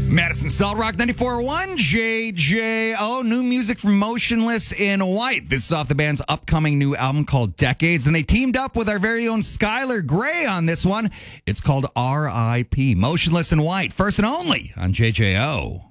Madison Solid Rock 94.1 JJO. New music from Motionless in White. This is off the band's upcoming new album called Decades, and they teamed up with our very own Skylar Grey on this one. It's called R.I.P. Motionless in White, first and only on JJO.